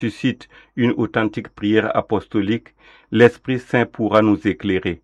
suscite une authentique prière apostolique, l'Esprit Saint pourra nous éclairer.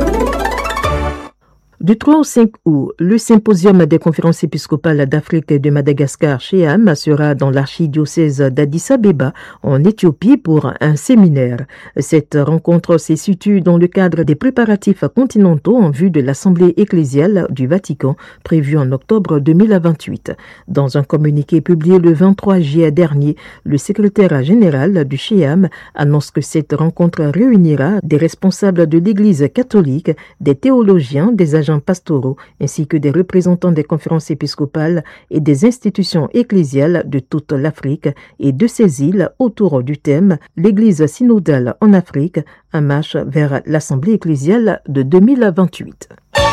Du 3 au 5 août, le symposium des conférences épiscopales d'Afrique et de Madagascar, CHEAM, sera dans l'archidiocèse d'Addis-Abeba, en Éthiopie, pour un séminaire. Cette rencontre se situe dans le cadre des préparatifs continentaux en vue de l'Assemblée ecclésiale du Vatican, prévue en octobre 2028. Dans un communiqué publié le 23 juillet dernier, le secrétaire général du CHEAM annonce que cette rencontre réunira des responsables de l'Église catholique, des théologiens, des agents pastoraux ainsi que des représentants des conférences épiscopales et des institutions ecclésiales de toute l'Afrique et de ses îles autour du thème « L'Église synodale en Afrique, un marche vers l'Assemblée ecclésiale de 2028 ».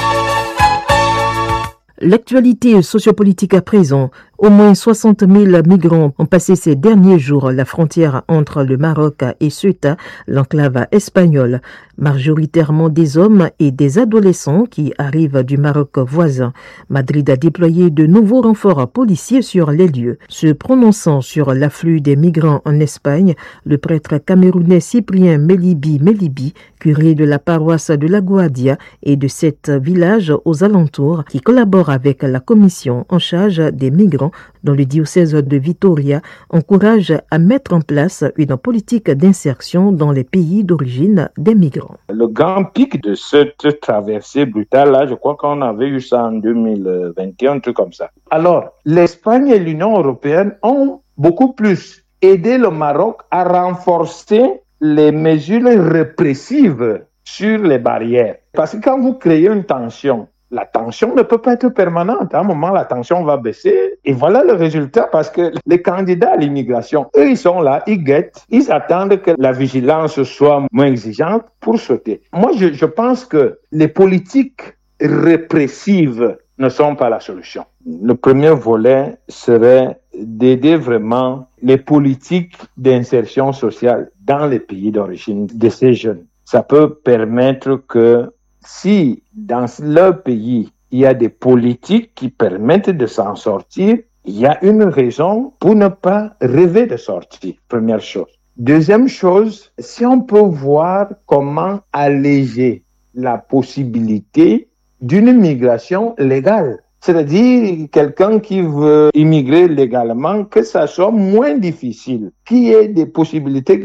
L'actualité sociopolitique à présent. Au moins 60 000 migrants ont passé ces derniers jours la frontière entre le Maroc et Ceuta, l'enclave espagnole, majoritairement des hommes et des adolescents qui arrivent du Maroc voisin. Madrid a déployé de nouveaux renforts policiers sur les lieux. Se prononçant sur l'afflux des migrants en Espagne, le prêtre camerounais Cyprien Melibi, curé de la paroisse de la Guardia et de 7 villages aux alentours, qui collabore avec la commission en charge des migrants dans le diocèse de Vitoria, encourage à mettre en place une politique d'insertion dans les pays d'origine des migrants. Le grand pic de cette traversée brutale-là, je crois qu'on avait eu ça en 2021, un truc comme ça. Alors, l'Espagne et l'Union européenne ont beaucoup plus aidé le Maroc à renforcer les mesures répressives sur les barrières. Parce que quand vous créez une tension, la tension ne peut pas être permanente. À un moment, la tension va baisser. Et voilà le résultat, parce que les candidats à l'immigration, eux, ils sont là, ils guettent, ils attendent que la vigilance soit moins exigeante pour sauter. Moi, je pense que les politiques répressives ne sont pas la solution. Le premier volet serait d'aider vraiment les politiques d'insertion sociale dans les pays d'origine de ces jeunes. Ça peut permettre que si dans leur pays, il y a des politiques qui permettent de s'en sortir, il y a une raison pour ne pas rêver de sortir, première chose. Deuxième chose, si on peut voir comment alléger la possibilité d'une migration légale, c'est-à-dire quelqu'un qui veut immigrer légalement, que ça soit moins difficile, qu'il y ait des possibilités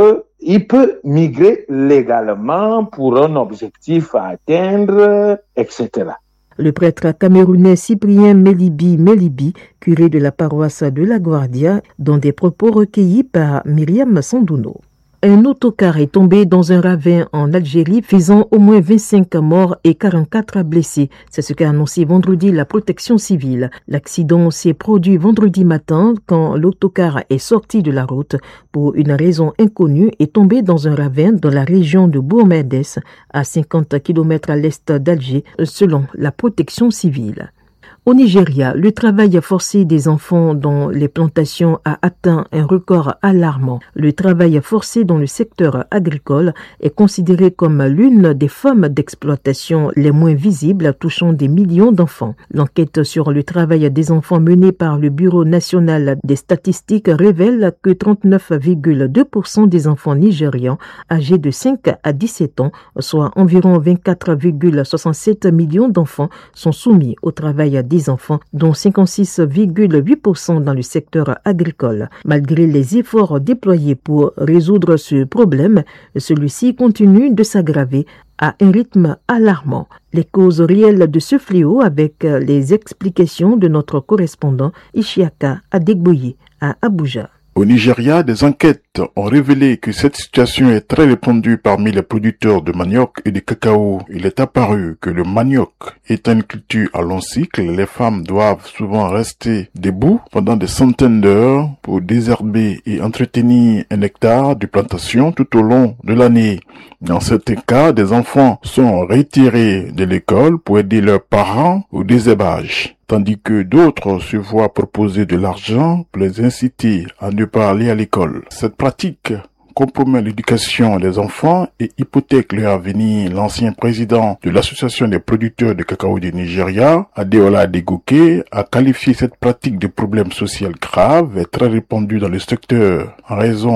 il peut migrer légalement pour un objectif à atteindre, etc. Le prêtre camerounais Cyprien Melibi, curé de la paroisse de la Guardia, dans des propos recueillis par Myriam Sandouno. Un autocar est tombé dans un ravin en Algérie, faisant au moins 25 morts et 44 blessés. C'est ce qu'a annoncé vendredi la protection civile. L'accident s'est produit vendredi matin quand l'autocar est sorti de la route pour une raison inconnue et tombé dans un ravin dans la région de Bourg-Médès, à 50 km à l'est d'Alger, selon la protection civile. Au Nigeria, le travail forcé des enfants dans les plantations a atteint un record alarmant. Le travail forcé dans le secteur agricole est considéré comme l'une des formes d'exploitation les moins visibles touchant des millions d'enfants. L'enquête sur le travail des enfants menée par le Bureau national des statistiques révèle que 39,2% des enfants nigérians âgés de 5 à 17 ans, soit environ 24,67 millions d'enfants, sont soumis au travail des enfants, dont 56,8% dans le secteur agricole. Malgré les efforts déployés pour résoudre ce problème, celui-ci continue de s'aggraver à un rythme alarmant. Les causes réelles de ce fléau avec les explications de notre correspondant Ishiaka Adegboye à Abuja. Au Nigeria, des enquêtes ont révélé que cette situation est très répandue parmi les producteurs de manioc et de cacao. Il est apparu que le manioc est une culture à long cycle. Les femmes doivent souvent rester debout pendant des centaines d'heures pour désherber et entretenir un hectare de plantation tout au long de l'année. Dans certains cas, des enfants sont retirés de l'école pour aider leurs parents au désherbage, tandis que d'autres se voient proposer de l'argent pour les inciter à ne pas aller à l'école. Cette pratique compromet l'éducation des enfants et hypothèque leur avenir. L'ancien président de l'association des producteurs de cacao du Nigeria, Adeola Adegoke, a qualifié cette pratique de problème social grave et très répandu dans le secteur en raison